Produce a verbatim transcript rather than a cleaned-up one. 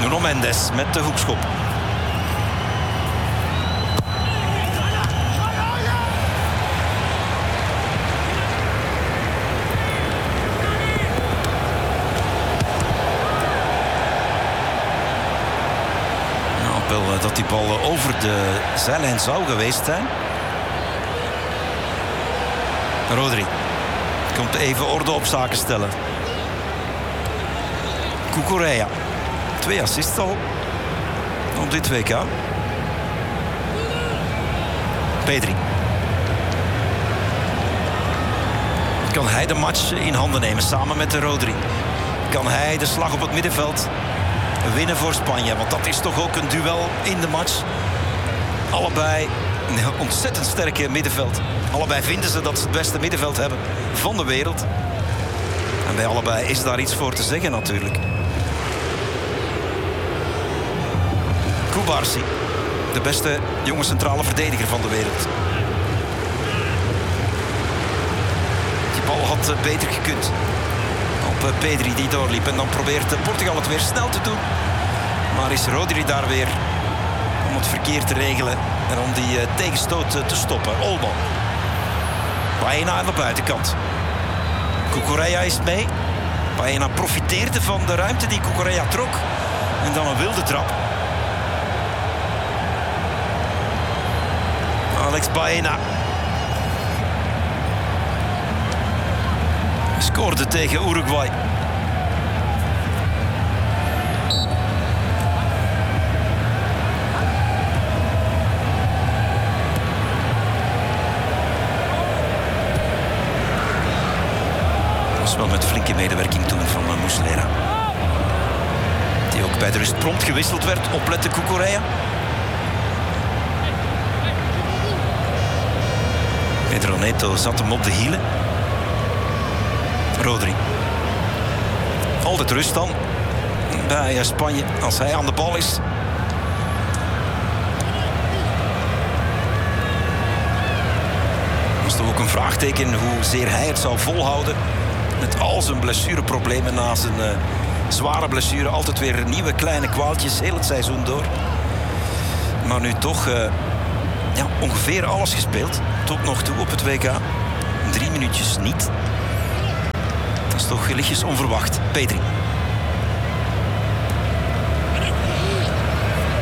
Nuno Mendes met de hoekschop. Dat die bal over de zijlijn zou geweest zijn. Rodri komt even orde op zaken stellen. Cucurella. Twee assists al op dit W K. Pedri. Kan hij de match in handen nemen samen met de Rodri? Kan hij de slag op het middenveld winnen voor Spanje? Want dat is toch ook een duel in de match. Allebei een ontzettend sterke middenveld. Allebei vinden ze dat ze het beste middenveld hebben van de wereld. En bij allebei is daar iets voor te zeggen natuurlijk. Cubarsí, de beste jonge centrale verdediger van de wereld. Die bal had beter gekund. Op Pedri die doorliep. En dan probeert Portugal het weer snel te doen. Maar is Rodri daar weer om het verkeer te regelen. En om die tegenstoot te stoppen. Olmo. Baena aan de buitenkant. Cucurella is mee. Baena profiteerde van de ruimte die Cucurella trok. En dan een wilde trap. Alex Baena scoorde tegen Uruguay. Dat was wel met flinke medewerking toen van uh, Muslera. Die ook bij de rust prompt gewisseld werd. Opletten Cucurella. Pedro Neto zat hem op de hielen. Rodri. Altijd rust dan bij Spanje als hij aan de bal is. Dat is toch ook een vraagteken hoezeer hij het zou volhouden. Met al zijn blessureproblemen na zijn uh, zware blessure. Altijd weer nieuwe kleine kwaaltjes, heel het seizoen door. Maar nu toch uh, ja, ongeveer alles gespeeld. Tot nog toe op het W K. Drie minuutjes niet. Dat is toch lichtjes onverwacht. Pedri.